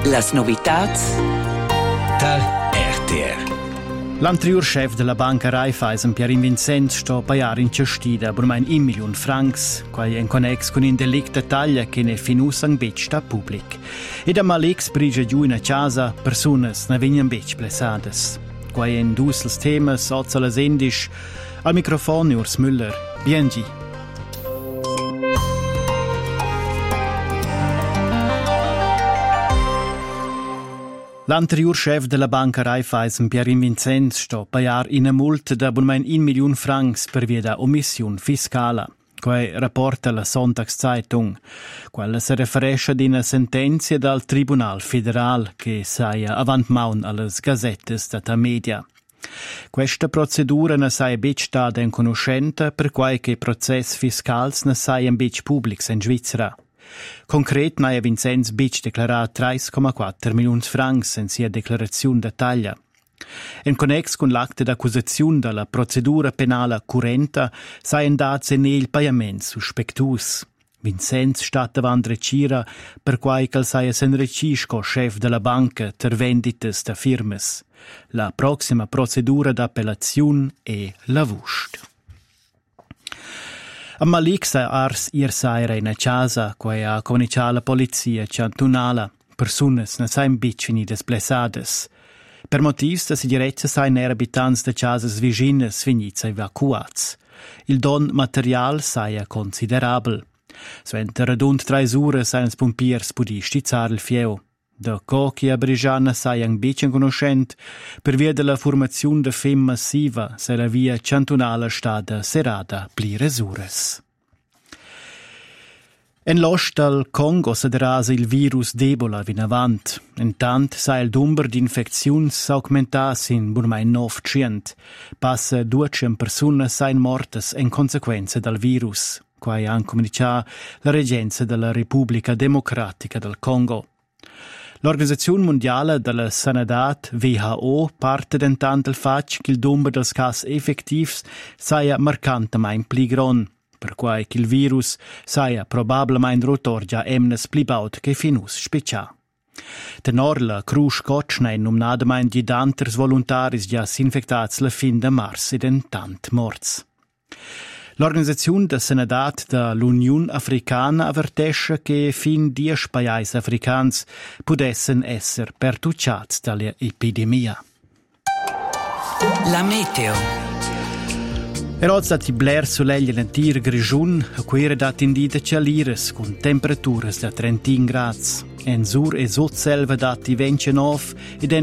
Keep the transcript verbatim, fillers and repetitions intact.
Las novitats da R T R. L'anterior chef della banca Raiffeisen, Pierin Vincent, sto pagare in cestida per un un milione francs, quai in connex con un delicto taglia che ne finus ang bec sta public. E da malix brige giù in a casa, personas ne vengono bec plessades. Quai in dusels temas, ozzolas endisch, al microfono Urs Müller, Biengi. L'anterior chef della banca Raiffeisen, Pierin Vincent, sto pagare in a multa da un milione francs per via da omissione fiscale. Quai rapporta la Sonntagszeitung. Quella si riferisce ad una sentenza dal Tribunal Federal che saia avantmaun alle gazzettes data media. Questa procedura ne saia bec stata in conoscenza per quai che process fiscals ne saia bec publics in Svizzera. Concret naia Vincenz bec declarat tre komma quattro milioni francs in sia declarazione da taglia. In connex con l'acte d'accusazione dalla procedura penale currenta saien dats en il pagament suspectus. Vincenz stat davant recira per quai cal saia sen recisco chef della banca ter vendites da firmes. La proxima procedura d'appellazione è la vust. A Malixa ars irsaira in a casa, quai a comunicà la polizia cantonala, personas ne sain bicini desplessades. Per motivs da sicurezza sain er abitants de casas vicines vegnits evacuats. Il don material saia considerabel. Sventa radund tre ure sain s pompiers pudi stizzar il fieu. Da cochi a Brigiana saian bicin conoscent per via della formazione de fem massiva se la via cantonala stada serada pli resures. En l'ost dal Congo se derasa il virus d'Ebola vin avant. Intant sa il number di infecziuns augmentas in burmai novecient. Passa duecento persone sain mortes in conseguenza dal virus, quai han comunicà la regenza della Repubblica Democratica del Congo. L'Organizzazione Mondiale della Sanità W H O parte dentant del fatto che il numero dels cas effettivs saia marcantemente pli gron, per quai che il virus saia probabilmente rotor già emnes pli baut che finus specià. Tenor la Cruz Scotchna nominadamente di d'anters voluntaris già s'infectats la fin de mars ed en tant morts. L'Organizzazione de Sanadat dell'Unione Africana avvertisce che fin dieci paesi africans podessen esser pertucciats dall'epidemia. La meteo. Erò stati bler solegli l'antir grigiun, a cui era dat indita cialires, con temperature da trentin gradi. En sur e sotselva dati ventinove ed en